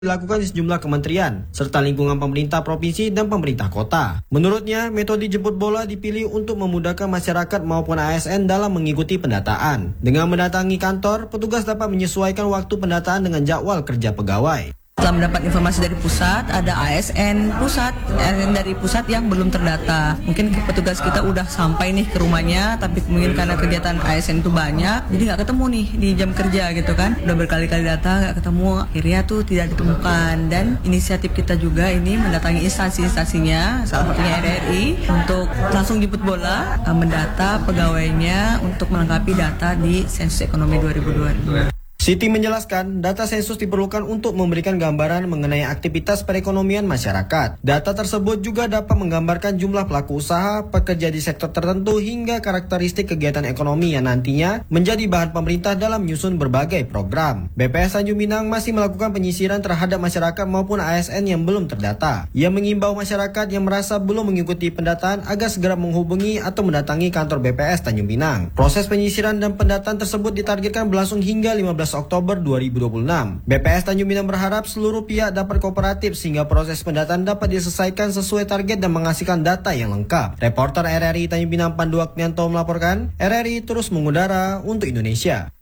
dilakukan di sejumlah kementerian, serta lingkungan pemerintah provinsi dan pemerintah kota. Menurutnya, metode jemput bola dipilih untuk memudahkan masyarakat maupun ASN dalam mengikuti pendataan. Dengan mendatangi kantor, petugas dapat menyesuaikan waktu pendataan dengan jadwal kerja pegawai. Setelah mendapat informasi dari pusat, ada ASN dari pusat yang belum terdata. Mungkin petugas kita udah sampai nih ke rumahnya, tapi mungkin karena kegiatan ASN itu banyak, jadi nggak ketemu nih di jam kerja gitu kan. Udah berkali-kali data nggak ketemu, akhirnya tuh tidak ditemukan. Dan inisiatif kita juga ini mendatangi instansi-instansinya, salah satunya RRI, untuk langsung jemput bola, mendata pegawainya untuk melengkapi data di sensus ekonomi 2022. Siti menjelaskan, data sensus diperlukan untuk memberikan gambaran mengenai aktivitas perekonomian masyarakat. Data tersebut juga dapat menggambarkan jumlah pelaku usaha, pekerja di sektor tertentu, hingga karakteristik kegiatan ekonomi yang nantinya menjadi bahan pemerintah dalam menyusun berbagai program. BPS Tanjung Pinang masih melakukan penyisiran terhadap masyarakat maupun ASN yang belum terdata. Ia mengimbau masyarakat yang merasa belum mengikuti pendataan agar segera menghubungi atau mendatangi kantor BPS Tanjung Pinang. Proses penyisiran dan pendataan tersebut ditargetkan berlangsung hingga 15 Oktober 2026. BPS Tanjung Pinang berharap seluruh pihak dapat kooperatif sehingga proses pendataan dapat diselesaikan sesuai target dan menghasilkan data yang lengkap. Reporter RRI Tanjung Pinang Pandu Aknianto melaporkan, RRI terus mengudara untuk Indonesia.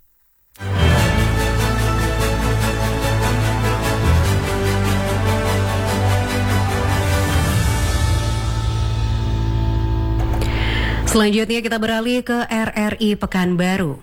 Selanjutnya kita beralih ke RRI Pekanbaru.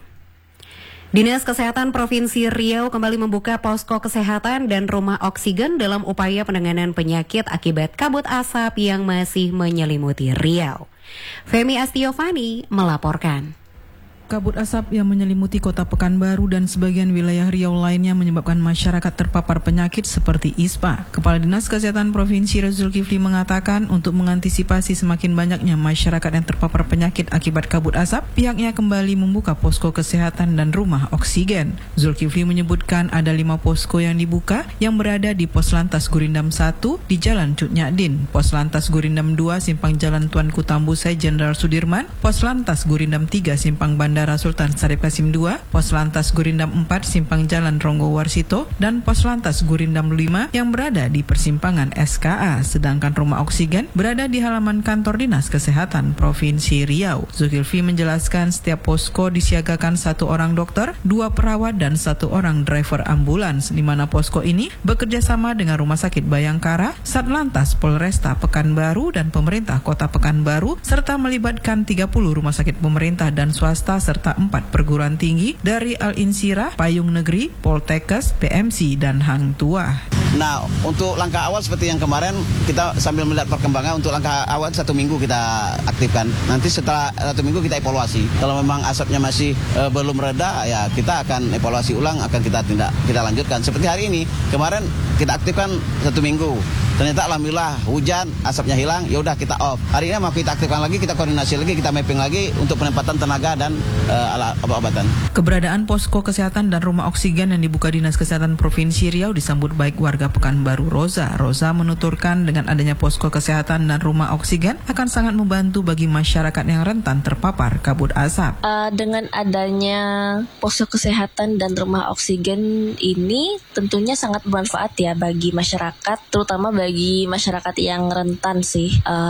Dinas Kesehatan Provinsi Riau kembali membuka posko kesehatan dan rumah oksigen dalam upaya penanganan penyakit akibat kabut asap yang masih menyelimuti Riau. Femi Astiovani melaporkan. Kabut asap yang menyelimuti kota Pekanbaru dan sebagian wilayah Riau lainnya menyebabkan masyarakat terpapar penyakit seperti ISPA. Kepala Dinas Kesehatan Provinsi Zulkifli mengatakan untuk mengantisipasi semakin banyaknya masyarakat yang terpapar penyakit akibat kabut asap, pihaknya kembali membuka posko kesehatan dan rumah oksigen. Zulkifli menyebutkan ada 5 posko yang dibuka yang berada di Poslantas Gurindam 1 di Jalan Cut Nyadin, Poslantas Gurindam 2 Simpang Jalan Tuanku Tambusai Jenderal Sudirman, Poslantas Gurindam 3 Simpang Bandara Sultan Syarif Qasim II, Poslantas Gurindam 4 Simpang Jalan Ronggo Warsito, dan Poslantas Gurindam 5 yang berada di persimpangan SKA. Sedangkan rumah oksigen berada di halaman kantor Dinas Kesehatan Provinsi Riau. Zulkifli menjelaskan setiap posko disiagakan 1 orang dokter, 2 perawat, dan 1 orang driver ambulans, di mana posko ini bekerja sama dengan Rumah Sakit Bayangkara, Satlantas Polresta Pekanbaru, dan pemerintah Kota Pekanbaru, serta melibatkan 30 rumah sakit pemerintah dan swasta serta 4 perguruan tinggi dari Al-Insirah, Payung Negeri, Poltekkes, PMC, dan Hang Tuah. Nah, untuk langkah awal seperti yang kemarin, kita sambil melihat perkembangan, untuk langkah awal 1 minggu kita aktifkan. Nanti setelah 1 minggu kita evaluasi. Kalau memang asapnya masih belum reda, ya kita akan evaluasi ulang, akan kita lanjutkan. Seperti hari ini, kemarin kita aktifkan 1 minggu. Ternyata alhamdulillah hujan, asapnya hilang, ya udah kita off. Hari ini mau kita aktifkan lagi, kita koordinasi lagi, kita mapping lagi untuk penempatan tenaga dan alat obat-obatan. Keberadaan posko kesehatan dan rumah oksigen yang dibuka Dinas Kesehatan Provinsi Riau disambut baik warga Pekanbaru. Roza menuturkan dengan adanya posko kesehatan dan rumah oksigen akan sangat membantu bagi masyarakat yang rentan terpapar kabut asap. Dengan adanya posko kesehatan dan rumah oksigen ini tentunya sangat bermanfaat ya bagi masyarakat, terutama bagi masyarakat yang rentan sih,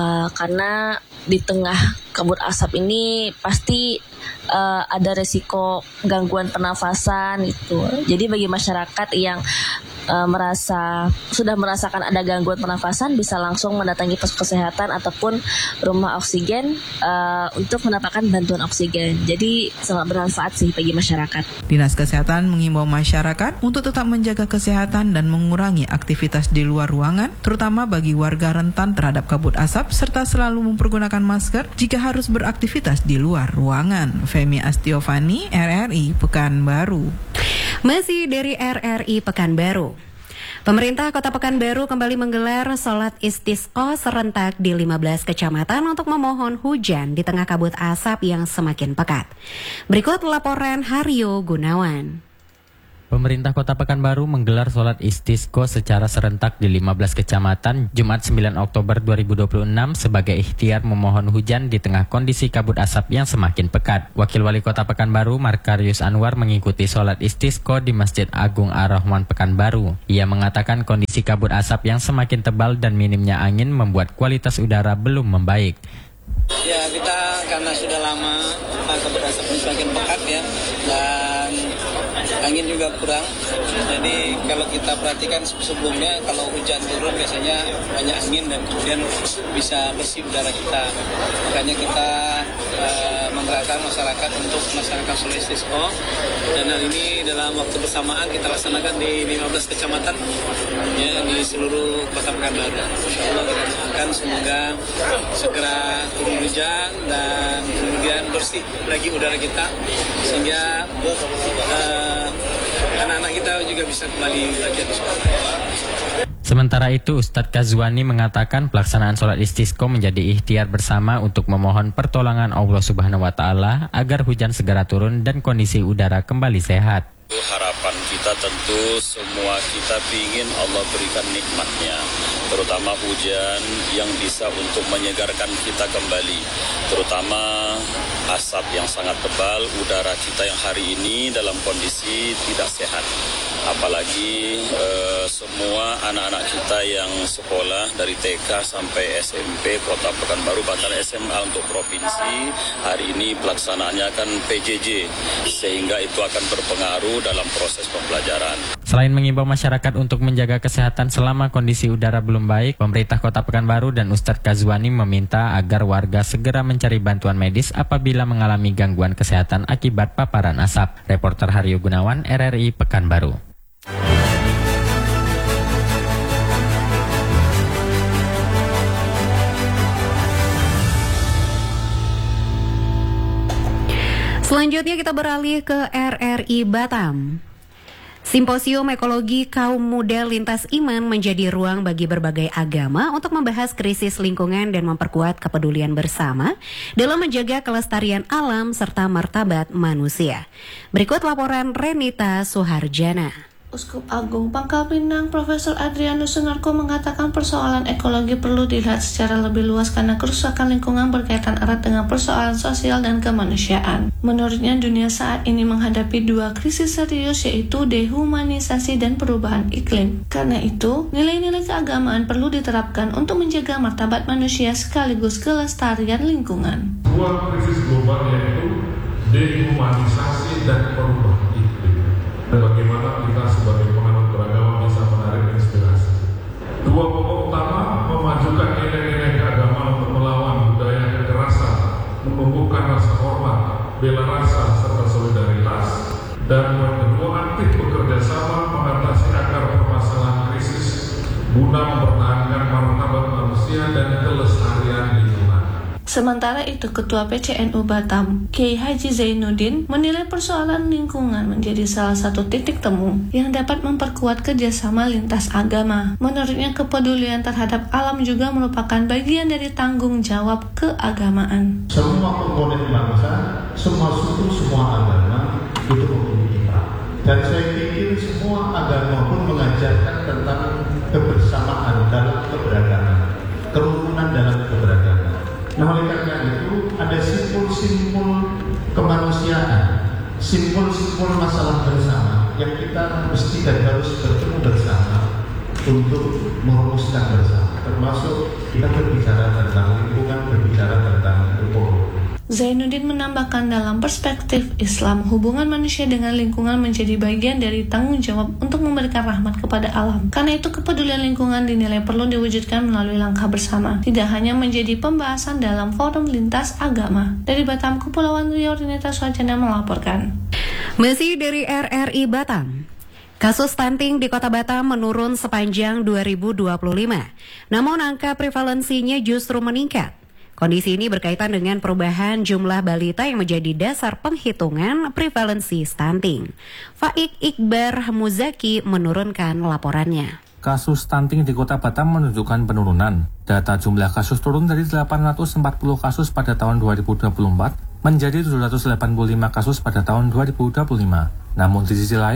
karena di tengah kabut asap ini pasti ada resiko gangguan pernafasan itu. Jadi bagi masyarakat yang sudah merasakan ada gangguan pernafasan bisa langsung mendatangi posko kesehatan ataupun rumah oksigen untuk mendapatkan bantuan oksigen. Jadi sangat bermanfaat sih bagi masyarakat. Dinas Kesehatan mengimbau masyarakat untuk tetap menjaga kesehatan dan mengurangi aktivitas di luar ruangan, terutama bagi warga rentan terhadap kabut asap, serta selalu mempergunakan masker jika harus beraktivitas di luar ruangan. Femi Astiovani, RRI Pekanbaru. Masih dari RRI Pekanbaru. Pemerintah Kota Pekanbaru kembali menggelar sholat istisqa serentak di 15 kecamatan untuk memohon hujan di tengah kabut asap yang semakin pekat. Berikut laporan Haryo Gunawan. Pemerintah Kota Pekanbaru menggelar sholat istisqa secara serentak di 15 kecamatan Jumat 9 Oktober 2026 sebagai ikhtiar memohon hujan di tengah kondisi kabut asap yang semakin pekat. Wakil Wali Kota Pekanbaru, Markarius Anwar, mengikuti sholat istisqa di Masjid Agung Ar-Rahman Pekanbaru. Ia mengatakan kondisi kabut asap yang semakin tebal dan minimnya angin membuat kualitas udara belum membaik. Ya, kita karena sudah lama kabut asapnya semakin pekat ya, dan angin juga kurang. Jadi kalau kita perhatikan sebelumnya kalau hujan turun biasanya banyak angin dan kemudian bisa bersih udara kita. Makanya kita menggerakkan masyarakat untuk melaksanakan sholat istisqa, dan hal ini dalam waktu bersamaan kita laksanakan di 15 kecamatan ya, di seluruh Kota Pekanbaru. Insyaallah kita doakan semoga segera turun hujan dan kemudian bersih lagi udara kita sehingga anak-anak kita juga bisa kembali belajar di sekolah. Sementara itu, Ustadz Kazwani mengatakan pelaksanaan sholat istisqa menjadi ikhtiar bersama untuk memohon pertolongan Allah Subhanahu wa Ta'ala agar hujan segera turun dan kondisi udara kembali sehat. Harapan kita tentu semua kita ingin Allah berikan nikmatnya, terutama hujan yang bisa untuk menyegarkan kita kembali, terutama asap yang sangat tebal, udara kita yang hari ini dalam kondisi tidak sehat. Apalagi semua anak-anak kita yang sekolah dari TK sampai SMP Kota Pekanbaru, bahkan SMA untuk provinsi, hari ini pelaksanaannya kan PJJ, sehingga itu akan berpengaruh dalam proses pembelajaran. Selain mengimbau masyarakat untuk menjaga kesehatan selama kondisi udara belum baik, pemerintah Kota Pekanbaru dan Ustadz Kazwani meminta agar warga segera mencari bantuan medis apabila mengalami gangguan kesehatan akibat paparan asap. Reporter Haryo Gunawan, RRI Pekanbaru. Selanjutnya kita beralih ke RRI Batam. Simposium Ekologi Kaum Muda Lintas Iman menjadi ruang bagi berbagai agama untuk membahas krisis lingkungan dan memperkuat kepedulian bersama dalam menjaga kelestarian alam serta martabat manusia. Berikut laporan Renita Suharjana. Uskup Agung Pangkal Pinang Profesor Adrianus Sunarko mengatakan persoalan ekologi perlu dilihat secara lebih luas karena kerusakan lingkungan berkaitan erat dengan persoalan sosial dan kemanusiaan. Menurutnya dunia saat ini menghadapi dua krisis serius, yaitu dehumanisasi dan perubahan iklim. Karena itu, nilai-nilai keagamaan perlu diterapkan untuk menjaga martabat manusia sekaligus kelestarian lingkungan. Dua krisis global yaitu dehumanisasi dan perubahan iklim. Dan bagaimana kita sebagai penganut beragama bisa menarik inspirasi. Dua pokok utama memajukan nilai-nilai keagamaan untuk melawan budaya kekerasan, menumbuhkan rasa hormat, bela rasa serta solidaritas, dan yang kedua aktif bekerja sama mengatasi akar permasalahan krisis guna mempertahankan martabat manusia dan kelestarian lingkungan. Sementara itu, Ketua PCNU Batam, Kiai Haji Zainuddin, menilai persoalan lingkungan menjadi salah satu titik temu yang dapat memperkuat kerjasama lintas agama. Menurutnya, kepedulian terhadap alam juga merupakan bagian dari tanggung jawab keagamaan. Semua komponen bangsa, semua suku, semua agama itu memiliki peran. Dan saya pikir semua agama pun mengajarkan tentang kebersamaan dalam keberagaman, kerukunan dalam keberagaman. Nah, oleh karena itu ada simpul-simpul kemanusiaan, simpul-simpul masalah bersama yang kita mesti dan harus bertemu bersama untuk merumuskan bersama. Termasuk kita berbicara tentang lingkungan, berbicara tentang ekologi. Zainuddin menambahkan dalam perspektif Islam, hubungan manusia dengan lingkungan menjadi bagian dari tanggung jawab untuk memberikan rahmat kepada alam. Karena itu kepedulian lingkungan dinilai perlu diwujudkan melalui langkah bersama, tidak hanya menjadi pembahasan dalam forum lintas agama. Dari Batam, Kepulauan Riau, Renita Suharjana melaporkan. Masih dari RRI Batam. Kasus stunting di Kota Batam menurun sepanjang 2025, namun angka prevalensinya justru meningkat. Kondisi ini berkaitan dengan perubahan jumlah balita yang menjadi dasar penghitungan prevalensi stunting. Faik Iqbar Muzaki menurunkan laporannya. Kasus stunting di Kota Batam menunjukkan penurunan. Data jumlah kasus turun dari 840 kasus pada tahun 2024 menjadi 785 kasus pada tahun 2025. Namun di sisi lain,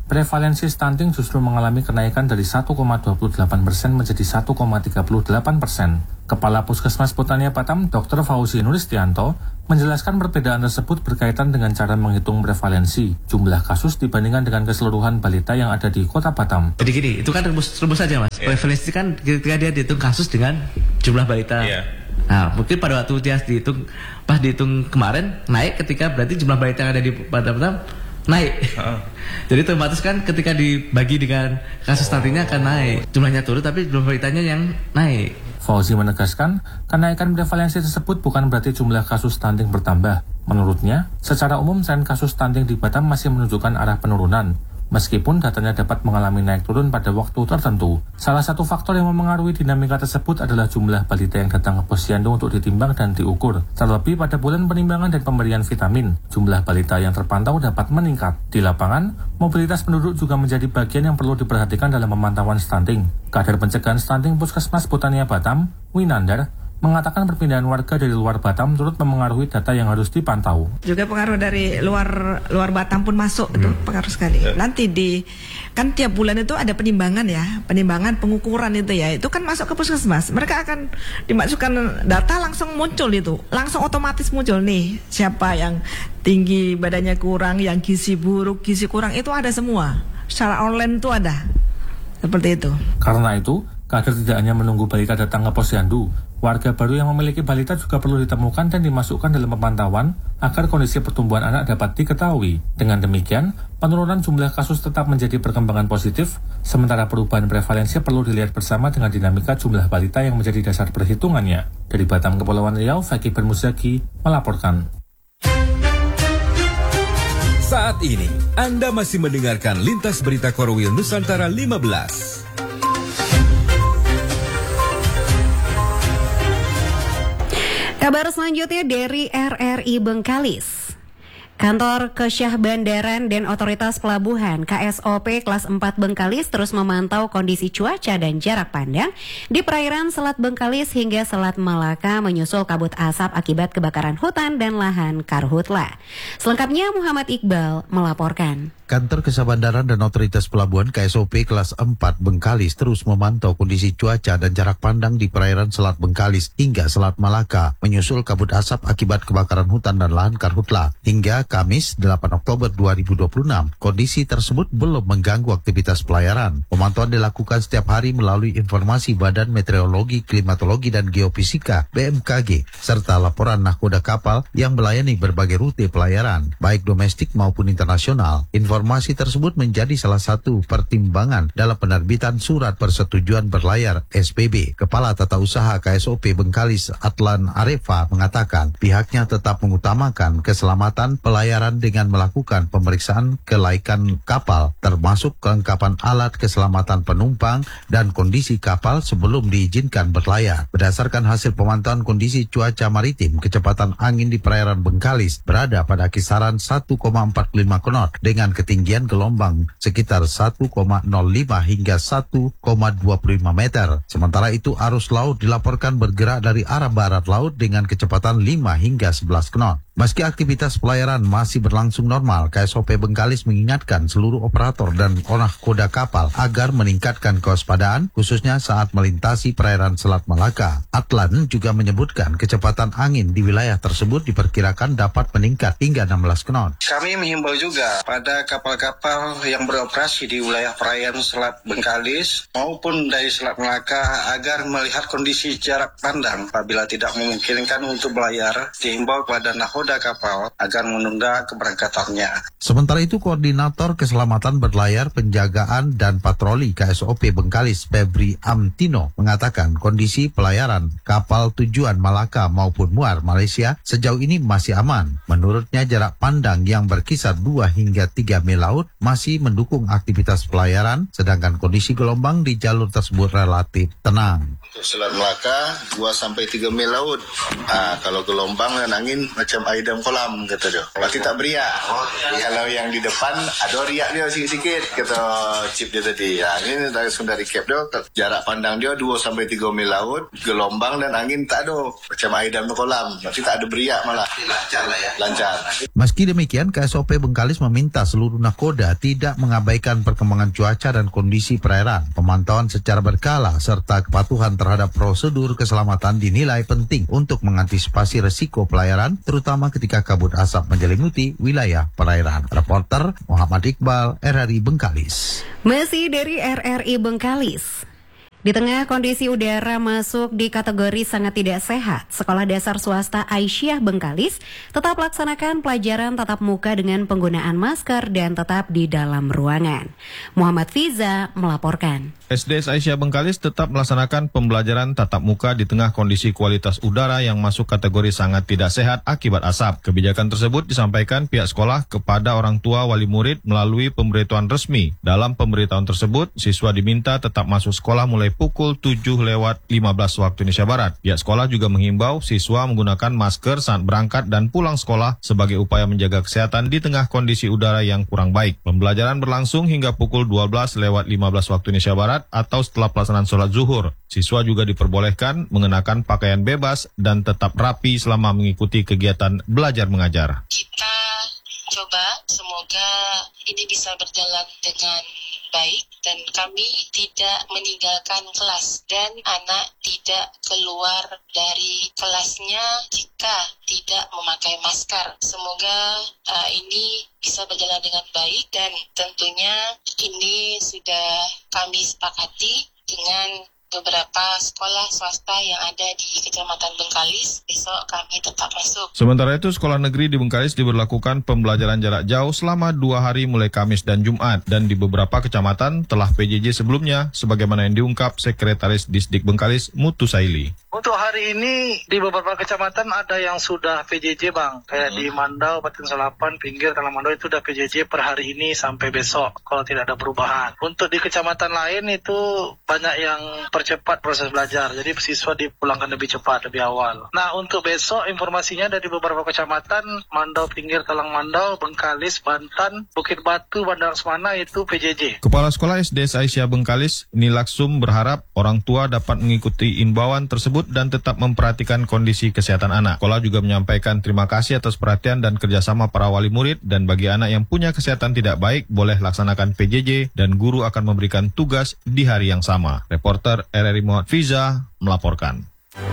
prevalensi stunting justru mengalami kenaikan dari 1,28% menjadi 1,38%. Kepala Puskesmas Putania Batam, Dr. Fauzi Nuristianto, menjelaskan perbedaan tersebut berkaitan dengan cara menghitung prevalensi jumlah kasus dibandingkan dengan keseluruhan balita yang ada di Kota Batam. Jadi gini, itu kan rumus saja Mas. Yeah. Prevalensi kan ketika dia dihitung kasus dengan jumlah balita. Yeah. Nah, mungkin pada waktu dia dihitung kemarin naik ketika berarti jumlah balita yang ada di Batam naik. Jadi otomatis kan ketika dibagi dengan kasus stuntingnya akan naik. Jumlahnya turun tapi jumlah balitanya yang naik. Fauzi menegaskan, kenaikan prevalensi tersebut bukan berarti jumlah kasus stunting bertambah. Menurutnya, secara umum tren kasus stunting di Batam masih menunjukkan arah penurunan, meskipun datanya dapat mengalami naik turun pada waktu tertentu. Salah satu faktor yang memengaruhi dinamika tersebut adalah jumlah balita yang datang ke posyandu untuk ditimbang dan diukur. Terlebih pada bulan penimbangan dan pemberian vitamin, jumlah balita yang terpantau dapat meningkat. Di lapangan, mobilitas penduduk juga menjadi bagian yang perlu diperhatikan dalam pemantauan stunting. Kader pencegahan stunting Puskesmas Putania Batam, Winandar, mengatakan perpindahan warga dari luar Batam turut memengaruhi data yang harus dipantau. Juga pengaruh dari luar Batam pun masuk, itu pengaruh sekali. Nanti kan tiap bulan itu ada penimbangan pengukuran itu kan masuk ke puskesmas. Mereka akan dimasukkan data langsung muncul itu, langsung otomatis muncul nih siapa yang tinggi badannya kurang, yang gizi buruk, gizi kurang itu ada semua. Secara online itu ada. Seperti itu. Karena itu, kader tidak hanya menunggu balita datang ke posyandu, warga baru yang memiliki balita juga perlu ditemukan dan dimasukkan dalam pemantauan agar kondisi pertumbuhan anak dapat diketahui. Dengan demikian, penurunan jumlah kasus tetap menjadi perkembangan positif, sementara perubahan prevalensi perlu dilihat bersama dengan dinamika jumlah balita yang menjadi dasar perhitungannya. Dari Batam, Kepulauan Riau, Fakih Bermuzaki melaporkan. Saat ini, Anda masih mendengarkan Lintas Berita Korwil Nusantara 15. Kabar selanjutnya dari RRI Bengkalis. Kantor Kesyah Bandaran dan Otoritas Pelabuhan KSOP kelas 4 Bengkalis terus memantau kondisi cuaca dan jarak pandang di perairan Selat Bengkalis hingga Selat Malaka menyusul kabut asap akibat kebakaran hutan dan lahan karhutla. Selengkapnya Muhammad Iqbal melaporkan. Kantor Kesyah Bandaran dan Otoritas Pelabuhan KSOP kelas 4 Bengkalis terus memantau kondisi cuaca dan jarak pandang di perairan Selat Bengkalis hingga Selat Malaka menyusul kabut asap akibat kebakaran hutan dan lahan karhutla. Hingga Kamis 8 Oktober 2026, kondisi tersebut belum mengganggu aktivitas pelayaran. Pemantauan dilakukan setiap hari melalui informasi Badan Meteorologi, Klimatologi dan Geofisika BMKG serta laporan nahkoda kapal yang melayani berbagai rute pelayaran, baik domestik maupun internasional. Informasi tersebut menjadi salah satu pertimbangan dalam penerbitan surat persetujuan berlayar SPB. Kepala Tata Usaha KSOP Bengkalis Atlan Arefa mengatakan pihaknya tetap mengutamakan keselamatan pelayaran dengan melakukan pemeriksaan kelaikan kapal termasuk kelengkapan alat keselamatan penumpang dan kondisi kapal sebelum diizinkan berlayar. Berdasarkan hasil pemantauan kondisi cuaca maritim, kecepatan angin di perairan Bengkalis berada pada kisaran 1,45 knot dengan ketinggian gelombang sekitar 1,05 hingga 1,25 meter. Sementara itu arus laut dilaporkan bergerak dari arah barat laut dengan kecepatan 5 hingga 11 knot. Meski aktivitas pelayaran masih berlangsung normal, KSOP Bengkalis mengingatkan seluruh operator dan nahkoda kapal agar meningkatkan kewaspadaan khususnya saat melintasi perairan Selat Malaka. Atlan juga menyebutkan kecepatan angin di wilayah tersebut diperkirakan dapat meningkat hingga 16 knot. Kami menghimbau juga pada kapal-kapal yang beroperasi di wilayah perairan Selat Bengkalis maupun dari Selat Malaka agar melihat kondisi jarak pandang. Apabila tidak memungkinkan untuk berlayar, dihimbau kepada nahkoda kapal agar menunda keberangkatannya. Sementara itu, Koordinator Keselamatan Berlayar, Penjagaan dan Patroli KSOP Bengkalis Febri Amtino mengatakan kondisi pelayaran kapal tujuan Malaka maupun Muar Malaysia sejauh ini masih aman. Menurutnya jarak pandang yang berkisar 2 hingga 3 mil laut masih mendukung aktivitas pelayaran, sedangkan kondisi gelombang di jalur tersebut relatif tenang. Untuk Selat Malaka 2 sampai 3 mil laut. Kalau gelombang dan angin macam air idam kolam kata dia. Berarti tak beriak. Kalau yang di depan ada riak dia sikit-sikit kata Cip dia tadi. Ini dari cap dia, jarak pandang dia 2-3 mil laut, gelombang dan angin tak ada. Macam idam kolam. Berarti tak ada beriak malah. Lancar lah ya. Lancar. Meski demikian, KSOP Bengkalis meminta seluruh nakoda tidak mengabaikan perkembangan cuaca dan kondisi perairan. Pemantauan secara berkala serta kepatuhan terhadap prosedur keselamatan dinilai penting untuk mengantisipasi resiko pelayaran, terutama ketika kabut asap menyelimuti wilayah perairan. Reporter Muhammad Iqbal, RRI Bengkalis. Masih dari RRI Bengkalis. Di tengah kondisi udara masuk di kategori sangat tidak sehat, Sekolah Dasar Swasta Aisyah Bengkalis tetap laksanakan pelajaran tatap muka dengan penggunaan masker dan tetap di dalam ruangan. Muhammad Fiza melaporkan. SDS Aisyah Bengkalis tetap melaksanakan pembelajaran tatap muka di tengah kondisi kualitas udara yang masuk kategori sangat tidak sehat akibat asap. Kebijakan tersebut disampaikan pihak sekolah kepada orang tua wali murid melalui pemberitahuan resmi. Dalam pemberitahuan tersebut, siswa diminta tetap masuk sekolah mulai pukul 7:15 waktu Indonesia Barat. Pihak sekolah juga menghimbau siswa menggunakan masker saat berangkat dan pulang sekolah sebagai upaya menjaga kesehatan di tengah kondisi udara yang kurang baik. Pembelajaran berlangsung hingga pukul 12:15 waktu Indonesia Barat atau setelah pelaksanaan sholat zuhur. Siswa juga diperbolehkan mengenakan pakaian bebas dan tetap rapi selama mengikuti kegiatan belajar mengajar. Kita coba semoga ini bisa berjalan dengan baik dan kami tidak meninggalkan kelas dan anak tidak keluar dari kelasnya jika tidak memakai masker. Semoga ini bisa berjalan dengan baik dan tentunya ini sudah kami sepakati dengan beberapa sekolah swasta yang ada di Kecamatan Bengkalis. Besok kami tetap masuk. Sementara itu, sekolah negeri di Bengkalis diberlakukan pembelajaran jarak jauh selama 2 hari mulai Kamis dan Jumat. Dan di beberapa kecamatan telah PJJ sebelumnya, sebagaimana yang diungkap Sekretaris Disdik Bengkalis, Mutu Saili. Untuk hari ini di beberapa kecamatan ada yang sudah PJJ Bang. Kayak di Mandau, Batin Selapan, Pinggir, Kalamandau itu sudah PJJ per hari ini sampai besok kalau tidak ada perubahan. Untuk di kecamatan lain itu banyak yang percepat proses belajar. Jadi siswa dipulangkan lebih cepat, lebih awal. Nah, untuk besok informasinya dari beberapa kecamatan, Mandau, Pinggir, Talang Mandau, Bengkalis, Bantan, Bukit Batu, Bandar Semana itu PJJ. Kepala Sekolah SDS Aisyah Bengkalis, Nilaksum, berharap orang tua dapat mengikuti imbauan tersebut dan tetap memperhatikan kondisi kesehatan anak. Sekolah juga menyampaikan terima kasih atas perhatian dan kerjasama para wali murid, dan bagi anak yang punya kesehatan tidak baik, boleh laksanakan PJJ dan guru akan memberikan tugas di hari yang sama. Reporter RRI Muhammad Fiza melaporkan.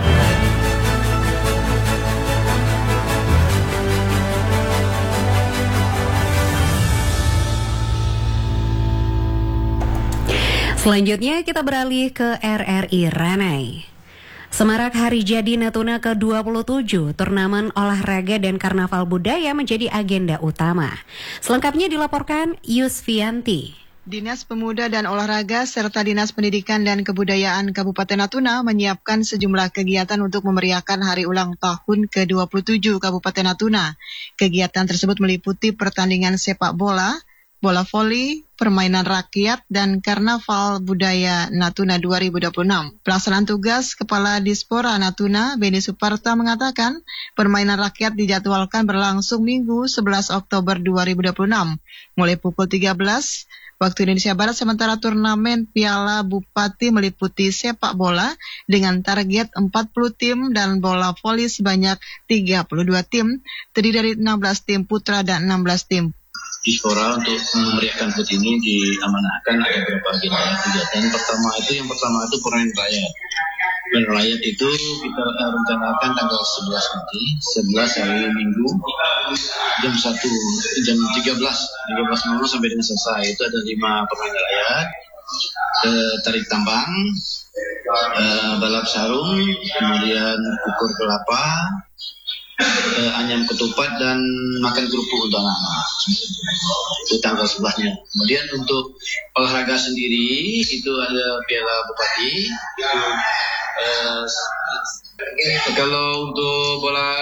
Selanjutnya kita beralih ke RRI Ranai. Semarak Hari Jadi Natuna ke-27, turnamen olahraga dan karnaval budaya menjadi agenda utama. Selengkapnya dilaporkan Yusfianti. Dinas Pemuda dan Olahraga serta Dinas Pendidikan dan Kebudayaan Kabupaten Natuna menyiapkan sejumlah kegiatan untuk memeriahkan hari ulang tahun ke-27 Kabupaten Natuna. Kegiatan tersebut meliputi pertandingan sepak bola, bola voli, permainan rakyat, dan Karnaval Budaya Natuna 2026. Pelaksanaan tugas Kepala Dispora Natuna, Beni Suparta, mengatakan permainan rakyat dijadwalkan berlangsung Minggu 11 Oktober 2026, mulai pukul 13 waktu Indonesia Barat, sementara turnamen Piala Bupati meliputi sepak bola dengan target 40 tim dan bola voli sebanyak 32 tim, terdiri dari 16 tim putra dan 16 tim. Dispora untuk memeriahkan HUT ini diamanahkan ada beberapa kegiatan. Yang pertama itu permainan rakyat. Permainan rakyat itu kita rencanakan tanggal 11 nanti, 11 hari Minggu, jam 13 sampai dengan selesai. Itu ada 5 permainan rakyat, tarik tambang, balap sarung, kemudian ukur kelapa, anyam ketupat, dan makan kerupuk untuk anak-anak. Itu tanggal 11-nya. Kemudian untuk olahraga sendiri itu ada Piala Bupati, itu Kalau untuk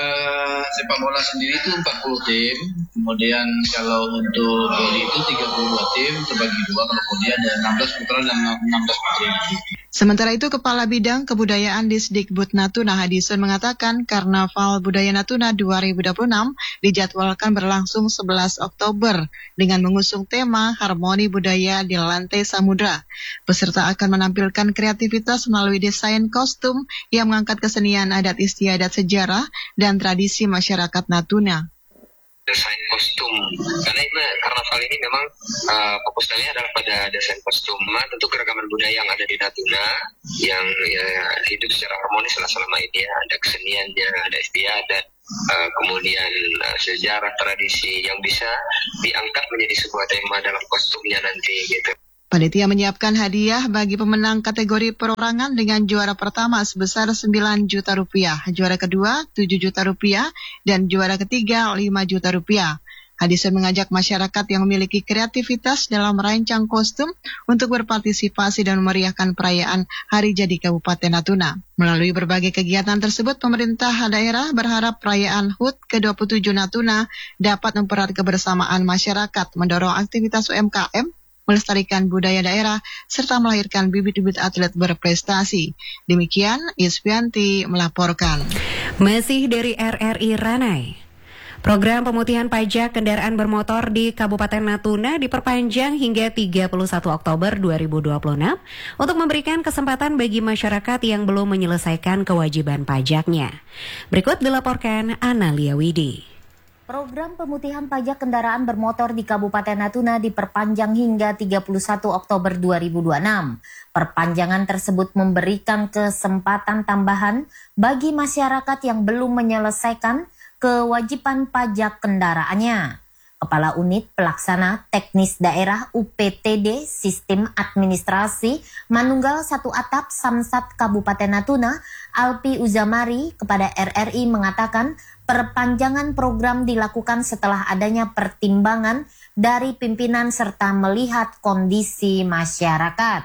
sepak bola sendiri itu 40 tim, kemudian kalau untuk voli itu 32 tim terbagi dua, kalau voli ada 16 putra dan 16 putri. Sementara itu, Kepala Bidang Kebudayaan Disdikbud Natuna Hadison mengatakan Karnaval Budaya Natuna 2026 dijadwalkan berlangsung 11 Oktober dengan mengusung tema Harmoni Budaya di Lantai Samudra. Peserta akan menampilkan kreativitas melalui desain kostum yang mengangkat kesenian adat istiadat sejarah dan tradisi masyarakat Natuna. Desain kostum, karena karnaval ini memang fokusnya adalah pada desain kostum. Tentu keragaman budaya yang ada di Natuna yang hidup secara harmonis selama ini ya. Ada keseniannya, ada istiadat, kemudian sejarah tradisi yang bisa diangkat menjadi sebuah tema dalam kostumnya nanti gitu. Panitia menyiapkan hadiah bagi pemenang kategori perorangan dengan juara pertama sebesar 9 juta rupiah, juara kedua 7 juta rupiah, dan juara ketiga 5 juta rupiah. Hadison mengajak masyarakat yang memiliki kreativitas dalam merancang kostum untuk berpartisipasi dan memeriahkan perayaan Hari Jadi Kabupaten Natuna. Melalui berbagai kegiatan tersebut, pemerintah daerah berharap perayaan HUT ke-27 Natuna dapat mempererat kebersamaan masyarakat, mendorong aktivitas UMKM, melestarikan budaya daerah, serta melahirkan bibit-bibit atlet berprestasi. Demikian, Isfianti melaporkan. Masih dari RRI Ranai. Program pemutihan pajak kendaraan bermotor di Kabupaten Natuna diperpanjang hingga 31 Oktober 2026 untuk memberikan kesempatan bagi masyarakat yang belum menyelesaikan kewajiban pajaknya. Berikut dilaporkan Analia Widi. Program pemutihan pajak kendaraan bermotor di Kabupaten Natuna diperpanjang hingga 31 Oktober 2026. Perpanjangan tersebut memberikan kesempatan tambahan bagi masyarakat yang belum menyelesaikan kewajiban pajak kendaraannya. Kepala Unit Pelaksana Teknis Daerah UPTD Sistem Administrasi Manunggal 1 Atap Samsat Kabupaten Natuna, Alpi Uzamari, kepada RRI mengatakan perpanjangan program dilakukan setelah adanya pertimbangan dari pimpinan serta melihat kondisi masyarakat.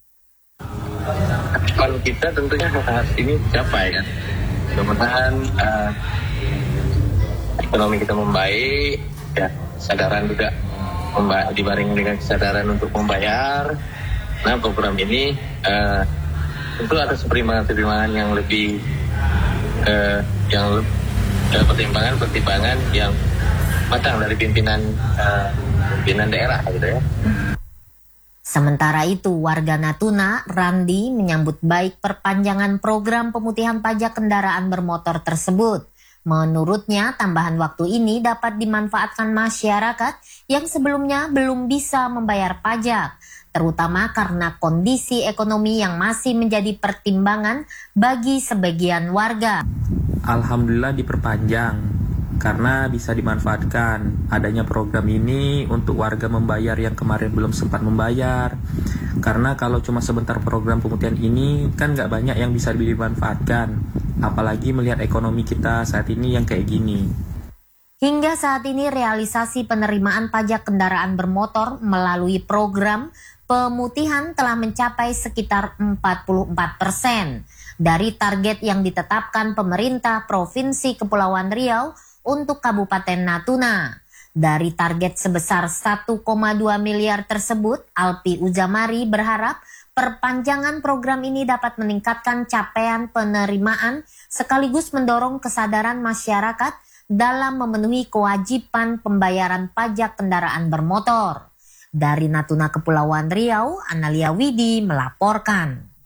Kalau kita tentunya harus ini capai kan. Mudah-mudahan ekonomi kita membaik, ya, kesadaran juga dibarengi dengan kesadaran untuk membayar. Nah, program ini tentu ada pertimbangan yang lebih pertimbangan yang matang dari pimpinan daerah gitu ya. Sementara itu, warga Natuna, Randi, menyambut baik perpanjangan program pemutihan pajak kendaraan bermotor tersebut. Menurutnya, tambahan waktu ini dapat dimanfaatkan masyarakat yang sebelumnya belum bisa membayar pajak, terutama karena kondisi ekonomi yang masih menjadi pertimbangan bagi sebagian warga. Alhamdulillah diperpanjang karena bisa dimanfaatkan adanya program ini untuk warga membayar yang kemarin belum sempat membayar. Karena kalau cuma sebentar program pemutihan ini kan nggak banyak yang bisa dimanfaatkan, apalagi melihat ekonomi kita saat ini yang kayak gini. Hingga saat ini realisasi penerimaan pajak kendaraan bermotor melalui program pemutihan telah mencapai sekitar 44% dari target yang ditetapkan pemerintah Provinsi Kepulauan Riau untuk Kabupaten Natuna. Dari target sebesar 1,2 miliar tersebut, Alpi Uzamari berharap perpanjangan program ini dapat meningkatkan capaian penerimaan sekaligus mendorong kesadaran masyarakat dalam memenuhi kewajiban pembayaran pajak kendaraan bermotor. Dari Natuna Kepulauan Riau, Analia Widi melaporkan.